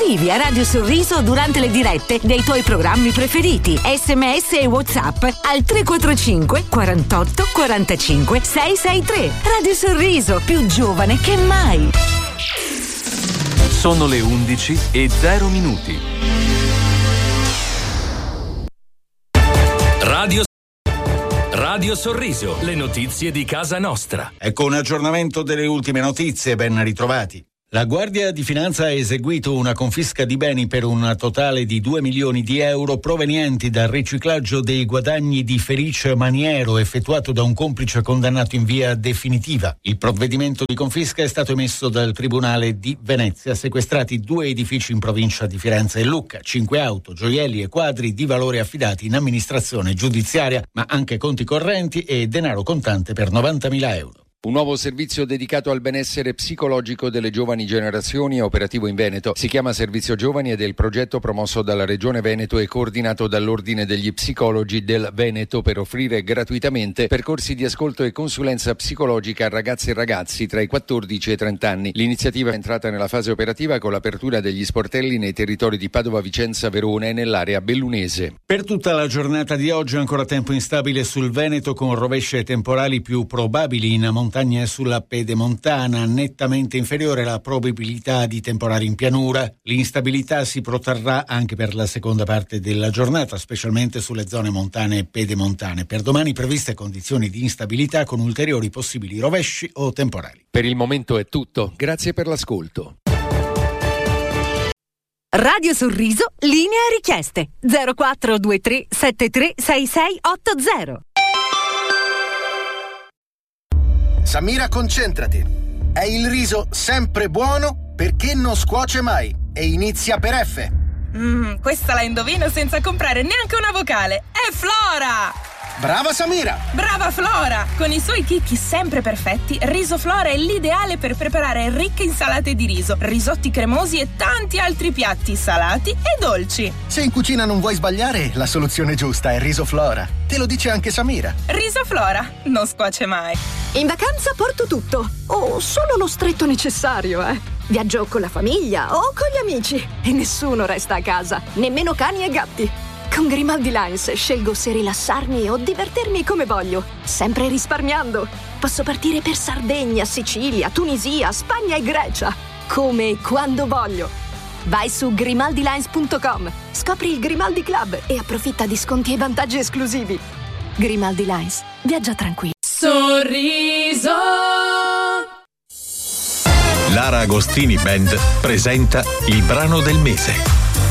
Scrivi a Radio Sorriso durante le dirette dei tuoi programmi preferiti. SMS e WhatsApp al 345 48 45 663. Radio Sorriso, più giovane che mai. Sono le 11:0. Radio Sorriso, le notizie di casa nostra. Ecco un aggiornamento delle ultime notizie, ben ritrovati. La Guardia di Finanza ha eseguito una confisca di beni per un totale di 2 milioni di euro provenienti dal riciclaggio dei guadagni di Felice Maniero effettuato da un complice condannato in via definitiva. Il provvedimento di confisca è stato emesso dal Tribunale di Venezia, sequestrati 2 edifici in provincia di Firenze e Lucca, 5 auto, gioielli e quadri di valore affidati in amministrazione giudiziaria, ma anche conti correnti e denaro contante per 90.000 euro. Un nuovo servizio dedicato al benessere psicologico delle giovani generazioni è operativo in Veneto. Si chiama Servizio Giovani ed è il progetto promosso dalla Regione Veneto e coordinato dall'Ordine degli Psicologi del Veneto per offrire gratuitamente percorsi di ascolto e consulenza psicologica a ragazze e ragazzi tra i 14 e i 30 anni. L'iniziativa è entrata nella fase operativa con l'apertura degli sportelli nei territori di Padova, Vicenza, Verona e nell'area bellunese. Per tutta la giornata di oggi ancora tempo instabile sul Veneto con rovesce temporali più probabili in montagna e sulla pedemontana, nettamente inferiore la probabilità di temporali in pianura. L'instabilità si protrarrà anche per la seconda parte della giornata, specialmente sulle zone montane e pedemontane. Per domani previste condizioni di instabilità con ulteriori possibili rovesci o temporali. Per il momento è tutto. Grazie per l'ascolto. Radio Sorriso, linea richieste 0423 73 6680. Samira, concentrati. È il riso sempre buono perché non scuoce mai e inizia per F. Questa la indovino senza comprare neanche una vocale. È Flora! Brava Samira! Brava Flora! Con i suoi chicchi sempre perfetti, Riso Flora è l'ideale per preparare ricche insalate di riso, risotti cremosi e tanti altri piatti salati e dolci. Se in cucina non vuoi sbagliare, la soluzione giusta è Riso Flora. Te lo dice anche Samira. Riso Flora, non scuoce mai. In vacanza porto tutto, o solo lo stretto necessario, Viaggio con la famiglia o con gli amici e nessuno resta a casa, nemmeno cani e gatti. Con Grimaldi Lines scelgo se rilassarmi o divertirmi come voglio, sempre risparmiando. Posso partire per Sardegna, Sicilia, Tunisia, Spagna e Grecia, come e quando voglio. Vai su grimaldilines.com, scopri il Grimaldi Club e approfitta di sconti e vantaggi esclusivi. Grimaldi Lines, viaggia tranquillo. Sorriso. Lara Agostini Band presenta il brano del mese.